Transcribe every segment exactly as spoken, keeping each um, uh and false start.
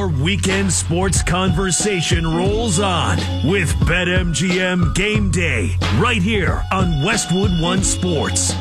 Your weekend sports conversation rolls on with BetMGM Game Day right here on Westwood One Sports.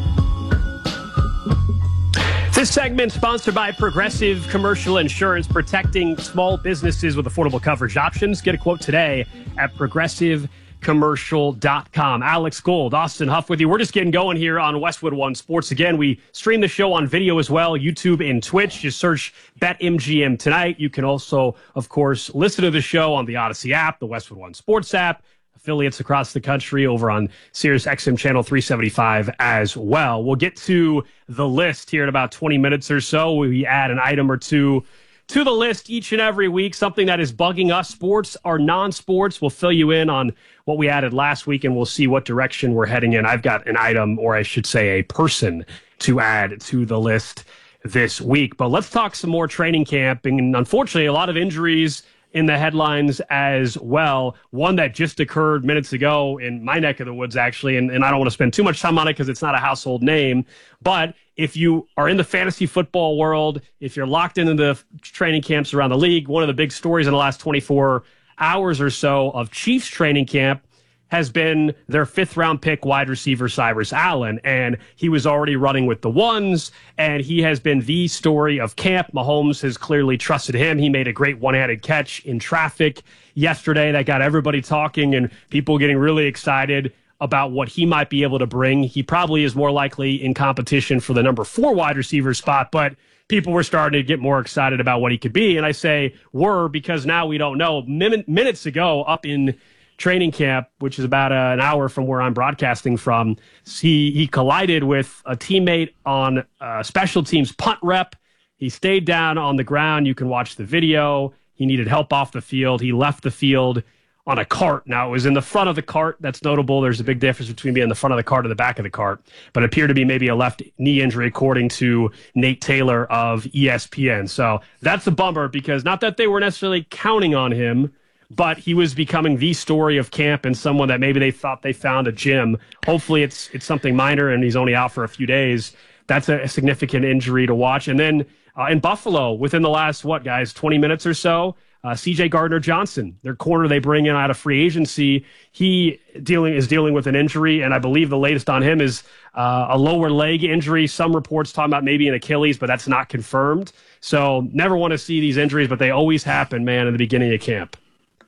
This segment sponsored by Progressive Commercial Insurance, protecting small businesses with affordable coverage options. Get a quote today at progressive commercial dot com. Alex Gold, Austin Huff with you. We're just getting going here on Westwood One Sports. Again, we stream the show on video as well, YouTube and Twitch. Just search BetMGM Tonight. You can also, of course, listen to the show on the Odyssey app, the Westwood One Sports app, affiliates across the country over on Sirius X M Channel three seventy-five as well. We'll get to the list here in about twenty minutes or so. We add an item or two to the list each and every week, something that is bugging us, sports or non-sports. We'll fill you in on what we added last week, and we'll see what direction we're heading in. I've got an item, or I should say a person, to add to the list this week. But let's talk some more training camp. And unfortunately, a lot of injuries in the headlines as well. One that just occurred minutes ago in my neck of the woods, actually, and, and I don't want to spend too much time on it because it's not a household name. But if you are in the fantasy football world, if you're locked into the training camps around the league, one of the big stories in the last twenty-four hours or so of Chiefs training camp has been their fifth round pick wide receiver, Cyrus Allen. And he was already running with the ones, and he has been the story of camp. Mahomes has clearly trusted him. He made a great one-handed catch in traffic yesterday that got everybody talking and people getting really excited about what he might be able to bring. He probably is more likely in competition for the number four wide receiver spot, but people were starting to get more excited about what he could be. And I say were because now we don't know. Min- minutes ago, up in training camp, which is about uh, an hour from where I'm broadcasting from, he, he collided with a teammate on uh, special teams punt rep. He stayed down on the ground. You can watch the video. He needed help off the field. He left the field on a cart. Now, it was in the front of the cart. That's notable. There's a big difference between being in the front of the cart and the back of the cart, but it appeared to be maybe a left knee injury, according to Nate Taylor of E S P N. So that's a bummer, because not that they were necessarily counting on him, but he was becoming the story of camp and someone that maybe they thought they found a gym. Hopefully it's it's something minor and he's only out for a few days. That's a, a significant injury to watch. And then uh, in Buffalo, within the last, what, guys, twenty minutes or so, uh, C J Gardner-Johnson, their corner they bring in out of free agency, he dealing is dealing with an injury, and I believe the latest on him is uh, a lower leg injury. Some reports talking about maybe an Achilles, but that's not confirmed. So never want to see these injuries, but they always happen, man, in the beginning of camp.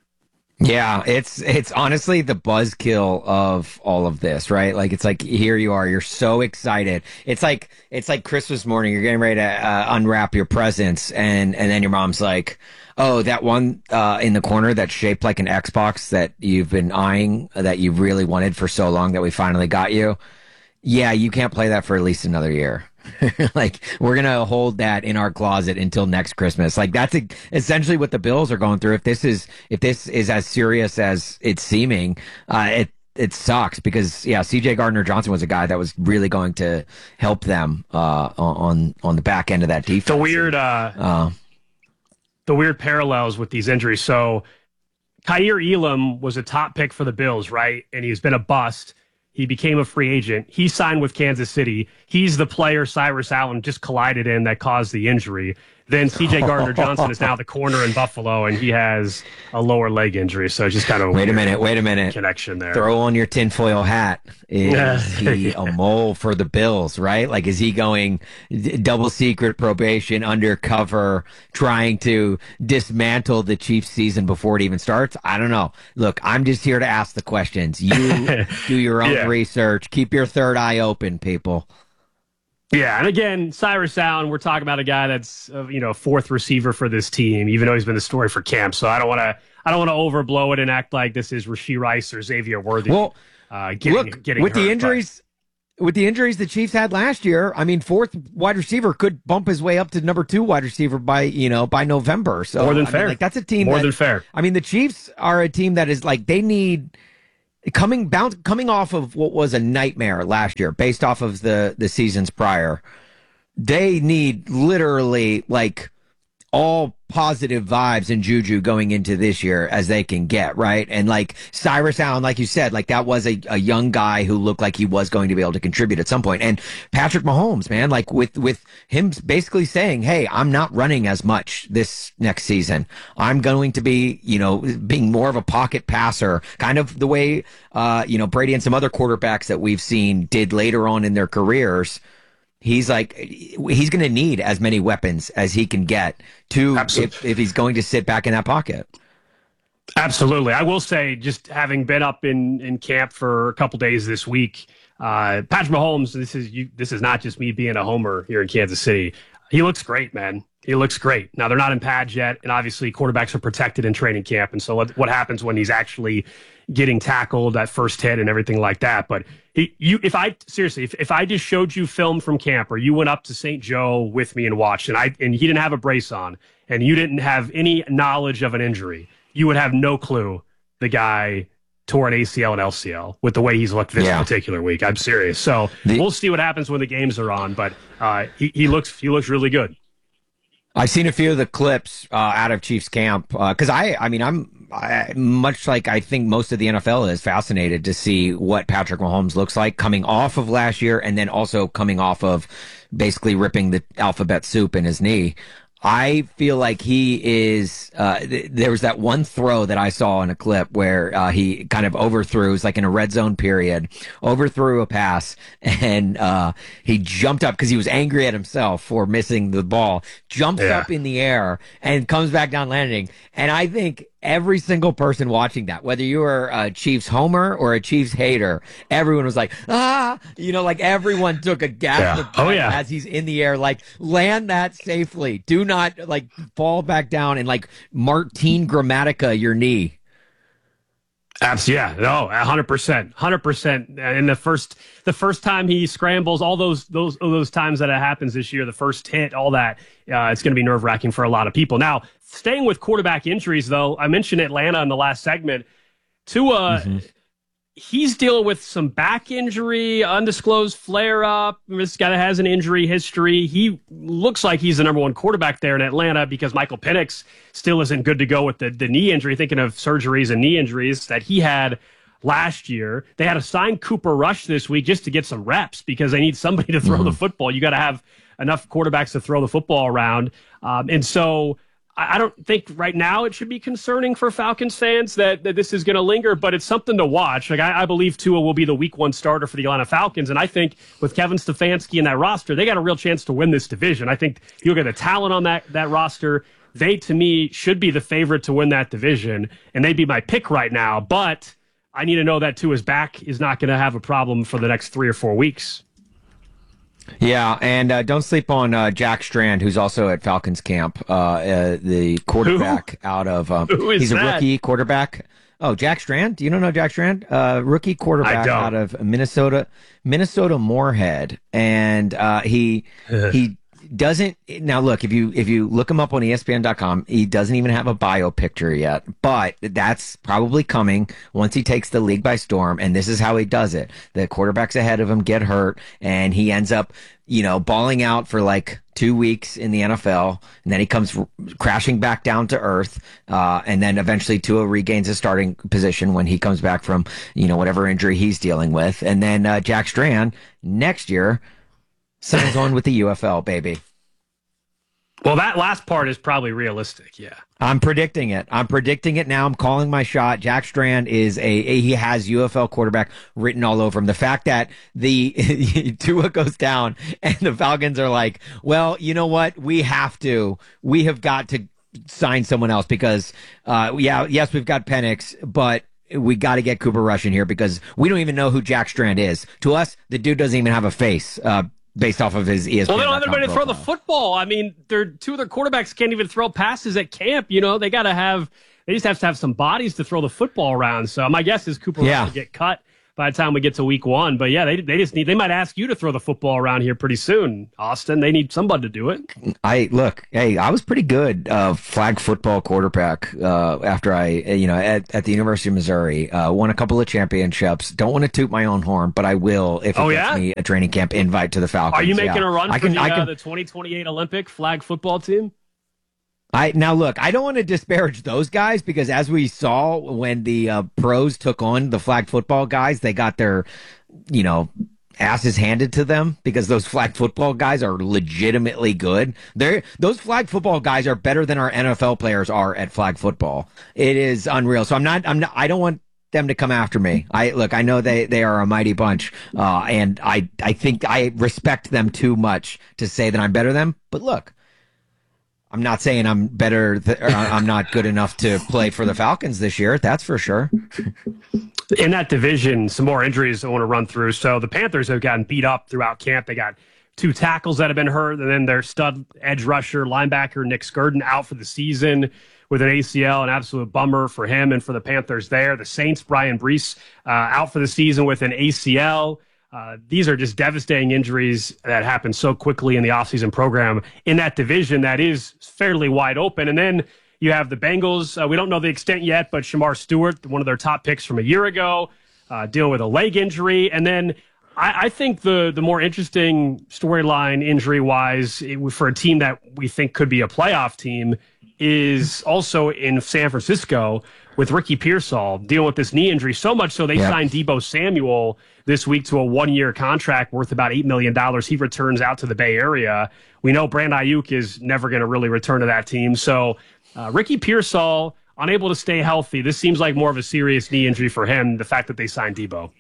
Yeah, it's it's honestly the buzzkill of all of this, right? Like, it's like, here you are, you're so excited. It's like it's like Christmas morning, you're getting ready to uh, unwrap your presents, and and then your mom's like, "Oh, that one uh, in the corner that's shaped like an Xbox that you've been eyeing, that you've really wanted for so long that we finally got you. Yeah, you can't play that for at least another year." Like, we're going to hold that in our closet until next Christmas. Like, that's a, essentially what the Bills are going through. If this is, if this is as serious as it's seeming, uh, it, it sucks because, yeah, C J Gardner-Johnson was a guy that was really going to help them, uh, on, on the back end of that defense. The weird, uh, uh, the weird parallels with these injuries. So Kaiir Elam was a top pick for the Bills, right? And he's been a bust. He became a free agent. He signed with Kansas City. He's the player Cyrus Allen just collided in that caused the injury. Then C J Gardner-Johnson is now the corner in Buffalo, and he has a lower leg injury. So it's just kind of a wait a minute, wait a minute connection there. Throw on your tinfoil hat. Is he a mole for the Bills, right? Like, is he going double secret probation, undercover, trying to dismantle the Chiefs season before it even starts? I don't know. Look, I'm just here to ask the questions. You do your own yeah. research. Keep your third eye open, people. Yeah, and again, Cyrus Allen, we're talking about a guy that's uh, you know fourth receiver for this team, even though he's been the story for camp. So I don't want to I don't want to overblow it and act like this is Rashee Rice or Xavier Worthy. Well, uh, getting, look, getting with hurt, the injuries, but... with the injuries the Chiefs had last year, I mean, fourth wide receiver could bump his way up to number two wide receiver by you know by November. So more than I fair. Mean, like, that's a team more that, than fair. I mean, the Chiefs are a team that is like they need. Coming bounce, coming off of what was a nightmare last year, based off of the, the seasons prior, they need literally like all positive vibes and juju going into this year as they can get, right? And like Cyrus Allen, like you said, like that was a, a young guy who looked like he was going to be able to contribute at some point. And Patrick Mahomes, man, like with, with him basically saying, hey, I'm not running as much this next season. I'm going to be, you know, being more of a pocket passer, kind of the way, uh, you know, Brady and some other quarterbacks that we've seen did later on in their careers. He's like, he's going to need as many weapons as he can get to if, if he's going to sit back in that pocket. Absolutely. I will say, just having been up in, in camp for a couple days this week, uh, Patrick Mahomes, this is you, this is not just me being a homer here in Kansas City. He looks great, man. He looks great. Now, they're not in pads yet, and obviously quarterbacks are protected in training camp. And so what, what happens when he's actually getting tackled, that first hit and everything like that? But he, you, if I, seriously, if, if I just showed you film from camp, or you went up to Saint Joe with me and watched, and I and he didn't have a brace on, and you didn't have any knowledge of an injury, you would have no clue the guy tore an A C L and L C L with the way he's looked this yeah. particular week. I'm serious. So the, we'll see what happens when the games are on, but uh, he, he looks he looks really good. I've seen a few of the clips uh, out of Chiefs camp because uh, I, I mean, I'm I, much like I think most of the N F L is fascinated to see what Patrick Mahomes looks like coming off of last year and then also coming off of basically ripping the alphabet soup in his knee. I feel like he is, uh, th- there was that one throw that I saw in a clip where, uh, he kind of overthrew, it was like in a red zone period, overthrew a pass, and, uh, he jumped up because he was angry at himself for missing the ball, jumps yeah. up in the air and comes back down landing. And I think every single person watching that, whether you were a Chiefs homer or a Chiefs hater, everyone was like, ah, you know, like everyone took a gasp yeah. oh, yeah. as he's in the air, like land that safely. Do not like fall back down and like Martin Gramatica your knee. Absolutely, yeah, no, a hundred percent, hundred percent. And the first, the first time he scrambles, all those, those, all those times that it happens this year, the first hit, all that, uh, it's going to be nerve wracking for a lot of people. Now, staying with quarterback injuries, though, I mentioned Atlanta in the last segment. Tua, mm-hmm. he's dealing with some back injury, undisclosed flare up. This guy has an injury history. He looks like he's the number one quarterback there in Atlanta because Michael Penix still isn't good to go with the, the knee injury. Thinking of surgeries and knee injuries that he had last year. They had to sign Cooper Rush this week just to get some reps because they need somebody to throw mm-hmm. the football. You got to have enough quarterbacks to throw the football around. Um, and so I don't think right now it should be concerning for Falcons fans that, that this is going to linger, but it's something to watch. Like I, I believe Tua will be the week one starter for the Atlanta Falcons, and I think with Kevin Stefanski in that roster, they got a real chance to win this division. I think you look at the talent on that, that roster, they, to me, should be the favorite to win that division, and they'd be my pick right now, but I need to know that Tua's back is not going to have a problem for the next three or four weeks. Yeah, and uh, don't sleep on uh, Jack Strand, who's also at Falcons camp, uh, uh, the quarterback Who? out of um, Who is he's that? a rookie quarterback. Oh, Jack Strand? Do you don't know Jack Strand? Uh, rookie quarterback out of Minnesota, Minnesota Moorhead, and uh, he he doesn't. Now, look, if you if you look him up on E S P N dot com, he doesn't even have a bio picture yet, but that's probably coming once he takes the league by storm. And this is how he does it: the quarterbacks ahead of him get hurt, and he ends up, you know, balling out for like two weeks in the N F L, and then he comes r- crashing back down to earth, uh, and then eventually Tua regains his starting position when he comes back from, you know, whatever injury he's dealing with, and then uh, Jack Strand next year signs on with the U F L, baby. Well, that last part is probably realistic, yeah. I'm predicting it. I'm predicting it now. I'm calling my shot. Jack Strand is a, a he has U F L quarterback written all over him. The fact that the Tua goes down and the Falcons are like, well, you know what? We have to. We have got to sign someone else because, uh, yeah, yes, we've got Penix, but we got to get Cooper Rush in here because we don't even know who Jack Strand is. To us, the dude doesn't even have a face. Uh, Based off of his E S P N. Well, they don't have anybody to throw the football. I mean, they're, two of their quarterbacks can't even throw passes at camp. You know, they got to have, they just have to have some bodies to throw the football around. So my guess is Cooper yeah. will get cut by the time we get to week one. But yeah, they they just need, they might ask you to throw the football around here pretty soon, Austin. They need somebody to do it. I look, hey, I was pretty good uh, flag football quarterback uh, after I, you know, at, at the University of Missouri, uh, won a couple of championships. Don't want to toot my own horn, but I will if it oh, gets yeah? me a training camp invite to the Falcons. Are you making yeah. a run I for can, the, I can, uh, the twenty twenty-eight Olympic flag football team? I now look, I don't want to disparage those guys because as we saw when the uh, pros took on the flag football guys, they got their, you know, asses handed to them because those flag football guys are legitimately good. They're those flag football guys are better than our N F L players are at flag football. It is unreal. So I'm not I'm not I don't want them to come after me. I look, I know they, they are a mighty bunch, uh, and I I think I respect them too much to say that I'm better than them. But look, I'm not saying I'm better, th- or I'm not good enough to play for the Falcons this year. That's for sure. In that division, some more injuries I want to run through. So the Panthers have gotten beat up throughout camp. They got two tackles that have been hurt, and then their stud edge rusher, linebacker Nick Skirden out for the season with an A C L, an absolute bummer for him and for the Panthers there. The Saints, Brian Brees, uh, out for the season with an A C L. Uh, these are just devastating injuries that happen so quickly in the offseason program in that division that is fairly wide open. And then you have the Bengals. Uh, we don't know the extent yet, but Shamar Stewart, one of their top picks from a year ago, uh, dealing with a leg injury. And then I, I think the the more interesting storyline injury-wise for a team that we think could be a playoff team is also in San Francisco with Ricky Pearsall dealing with this knee injury, so much so they yep. signed Deebo Samuel this week to a one-year contract worth about eight million dollars. He returns out to the Bay Area. We know Brandon Ayuk is never going to really return to that team. So uh, Ricky Pearsall, unable to stay healthy. This seems like more of a serious knee injury for him, the fact that they signed Deebo.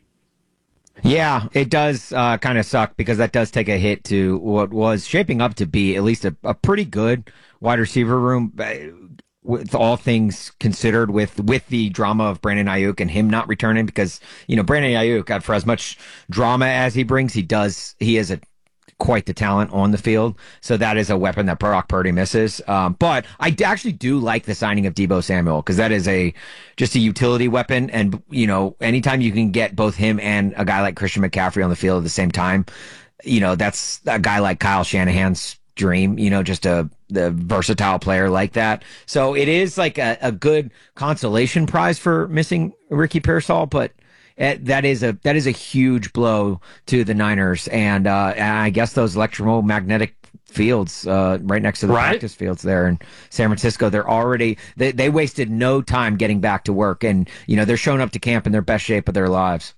Yeah, it does uh, kind of suck because that does take a hit to what was shaping up to be at least a, a pretty good wide receiver room, with all things considered, with with the drama of Brandon Ayuk and him not returning, because, you know, Brandon Ayuk, uh, for as much drama as he brings, he does, he is a quite the talent on the field. So that is a weapon that Brock Purdy misses. Um, but I d- actually do like the signing of Deebo Samuel because that is a just a utility weapon. And, you know, anytime you can get both him and a guy like Christian McCaffrey on the field at the same time, you know, that's a guy like Kyle Shanahan's dream, you know, just a the versatile player like that. So it is like a, a good consolation prize for missing Ricky Pearsall, but It, that is a that is a huge blow to the Niners, and, uh, and I guess those electromagnetic fields uh, right next to the right? practice fields there in San Francisco. They're already they they wasted no time getting back to work, and you know they're showing up to camp in their best shape of their lives.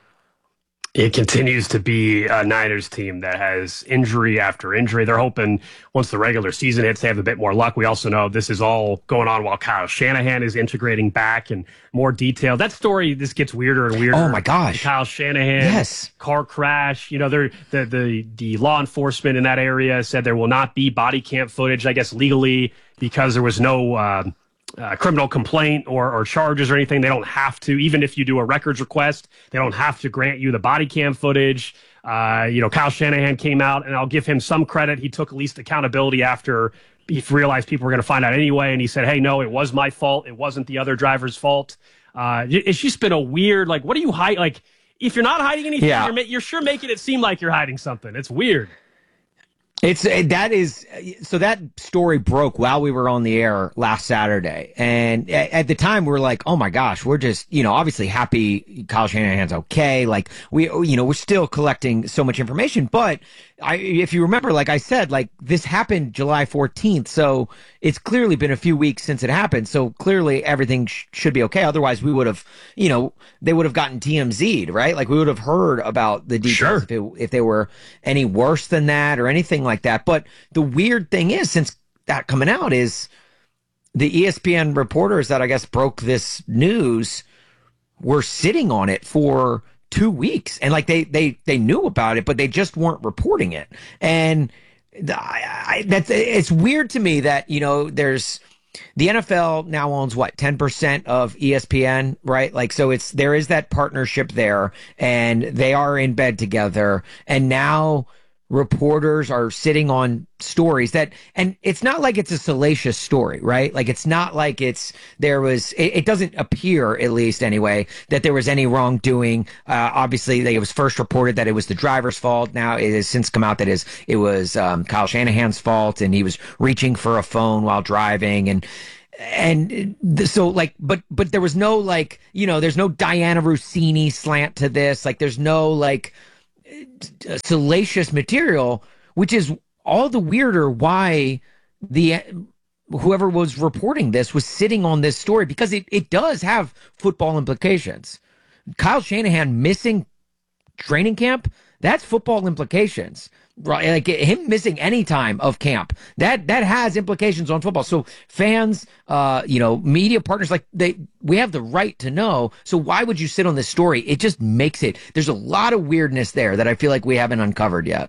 It continues to be a Niners team that has injury after injury. They're hoping once the regular season hits, they have a bit more luck. We also know this is all going on while Kyle Shanahan is integrating back and more detail. That story, this gets weirder and weirder. Oh, my gosh. Kyle Shanahan, yes. car crash. You know, they're, the, the, the law enforcement in that area said there will not be body cam footage, I guess, legally, because there was no uh, Uh, criminal complaint or, or charges or anything. They don't have to, even if you do a records request, they don't have to grant you the body cam footage. Uh, you know, Kyle Shanahan came out, and I'll give him some credit. He took at least accountability after he realized people were going to find out anyway. And he said, hey, no, it was my fault. It wasn't the other driver's fault. Uh, it's just been a weird, like, what do you hide? Like, if you're not hiding anything, yeah. you're, ma- you're sure making it seem like you're hiding something. It's weird. It's that is so that story broke while we were on the air last Saturday, and at, at the time we were like, "Oh my gosh, we're just you know obviously happy Kyle Shanahan's okay." Like we you know we're still collecting so much information, but I if you remember, like I said, like this happened July fourteenth, so it's clearly been a few weeks since it happened. So clearly everything sh- should be okay. Otherwise, we would have you know they would have gotten T M Z'd, right? Like we would have heard about the details sure. if it, if they were any worse than that or anything like that. But the weird thing is, since that coming out is the E S P N reporters that I guess broke this news were sitting on it for two weeks. And like they, they, they knew about it, but they just weren't reporting it. And I, I, that's, it's weird to me that, you know, there's, the N F L now owns what, ten percent of E S P N, right? Like, so it's, there is that partnership there and they are in bed together. And now reporters are sitting on stories that, and it's not like it's a salacious story, right? Like it's not like it's, there was, it, it doesn't appear, at least anyway, that there was any wrongdoing. Uh, obviously, like, it was first reported that it was the driver's fault. Now it has since come out that is it was um, Kyle Shanahan's fault, and he was reaching for a phone while driving, and and so like, but but there was no like, you know, there's no Diana Rossini slant to this. Like there's no like salacious material, which is all the weirder why the whoever was reporting this was sitting on this story because it, it does have football implications. Kyle Shanahan missing training camp, that's football implications. Right, like him missing any time of camp, that that has implications on football. So fans, uh, you know, media partners, like they, we have the right to know. So why would you sit on this story? It just makes it. There's a lot of weirdness there that I feel like we haven't uncovered yet.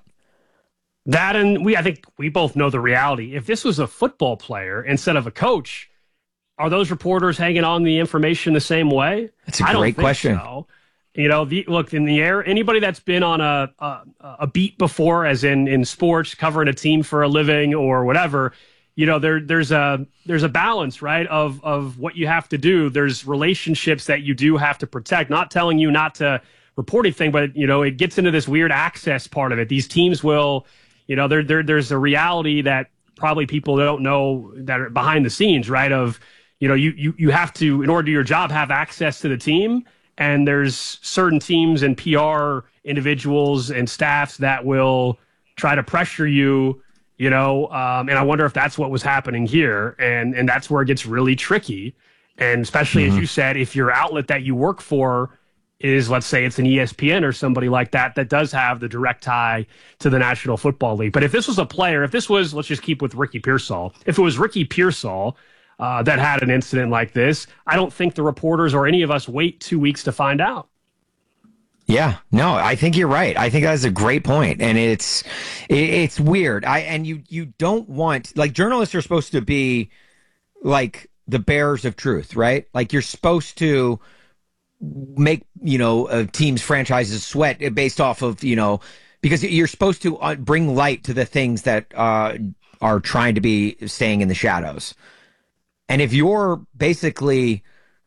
That and we, I think we both know the reality. If this was a football player instead of a coach, are those reporters hanging on the information the same way? That's a I don't great think question. So. You know, the, look, in the air, anybody that's been on a, a a beat before, as in in sports, covering a team for a living or whatever, you know, there there's a there's a balance, right, of of what you have to do. There's relationships that you do have to protect. Not telling you not to report anything, but you know, it gets into this weird access part of it. These teams will, you know, there there there's a reality that probably people don't know that are behind the scenes, right? Of, you know, you you you have to, in order to do your job, have access to the team. And there's certain teams and P R individuals and staffs that will try to pressure you, you know, um, and I wonder if that's what was happening here. And and that's where it gets really tricky. And especially, mm-hmm. as you said, if your outlet that you work for is, let's say it's an E S P N or somebody like that, that does have the direct tie to the National Football League. But if this was a player, if this was, let's just keep with Ricky Pearsall, if it was Ricky Pearsall, Uh, that had an incident like this, I don't think the reporters or any of us wait two weeks to find out. Yeah, no, I think you're right. I think that's a great point, and it's it, it's weird. I and you you don't want, like, journalists are supposed to be like the bearers of truth, right? Like, you're supposed to make, you know, uh, teams, franchises sweat based off of, you know, because you're supposed to uh, bring light to the things that uh, are trying to be staying in the shadows. And if you're basically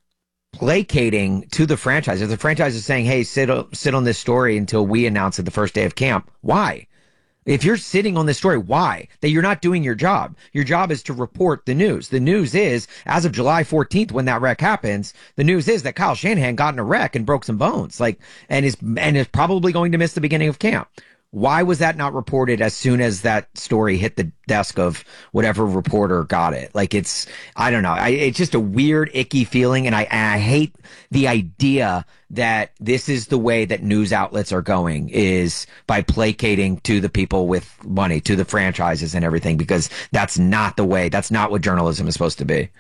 placating to the franchise, if the franchise is saying, hey, sit, sit on this story until we announce it the first day of camp, why? If you're sitting on this story, why? That you're not doing your job. Your job is to report the news. The news is, as of July fourteenth, when that wreck happens, the news is that Kyle Shanahan got in a wreck and broke some bones, like, and is, and is probably going to miss the beginning of camp. Why was that not reported as soon as that story hit the desk of whatever reporter got it? Like, it's, I don't know. I, it's just a weird, icky feeling. And I, and I hate the idea that this is the way that news outlets are going, is by placating to the people with money, to the franchises and everything, because that's not the way. That's not what journalism is supposed to be.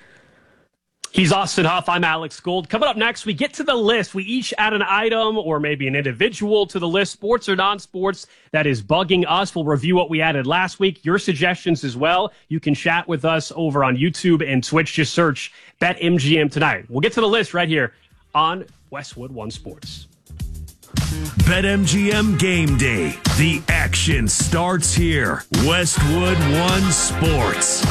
He's Austin Huff. I'm Alex Gold. Coming up next, we get to the list. We each add an item or maybe an individual to the list, sports or non-sports, that is bugging us. We'll review what we added last week, your suggestions as well. You can chat with us over on YouTube and Twitch. Just search BetMGM tonight. We'll get to the list right here on Westwood One Sports. BetMGM Game Day. The action starts here. Westwood One Sports.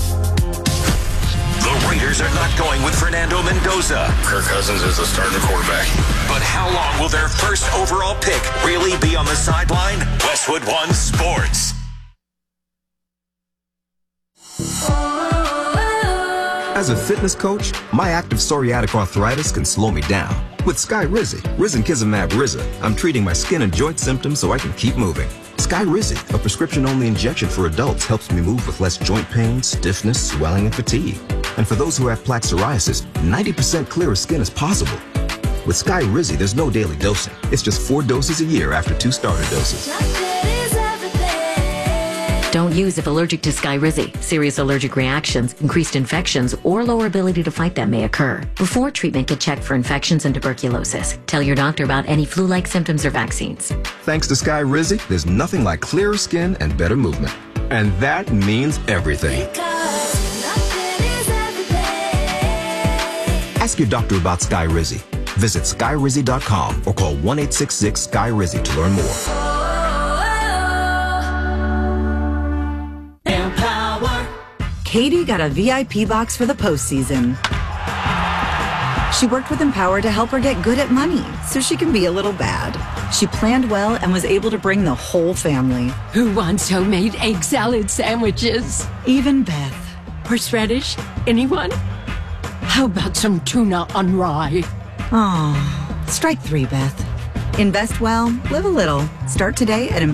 The Raiders are not going with Fernando Mendoza. Kirk Cousins is the starting quarterback. But how long will their first overall pick really be on the sideline? Westwood One Sports. As a fitness coach, my active psoriatic arthritis can slow me down. With Skyrizi, risankizumab Riza, I'm treating my skin and joint symptoms so I can keep moving. Skyrizi, a prescription-only injection for adults, helps me move with less joint pain, stiffness, swelling, and fatigue. And for those who have plaque psoriasis, ninety percent clearer skin is possible. With Skyrizi, there's no daily dosing. It's just four doses a year after two starter doses. Don't use if allergic to Skyrizi. Serious allergic reactions, increased infections, or lower ability to fight them may occur. Before treatment, get checked for infections and tuberculosis. Tell your doctor about any flu-like symptoms or vaccines. Thanks to Skyrizi, there's nothing like clearer skin and better movement. And that means everything. Ask your doctor about Skyrizi. Visit Skyrizi dot com or call one eight six six Skyrizi to learn more. Katie got a V I P box for the postseason. She worked with Empower to help her get good at money so she can be a little bad. She planned well and was able to bring the whole family. Who wants homemade egg salad sandwiches? Even Beth. Horseradish? Anyone? How about some tuna on rye? Aw, strike three, Beth. Invest well, live a little. Start today at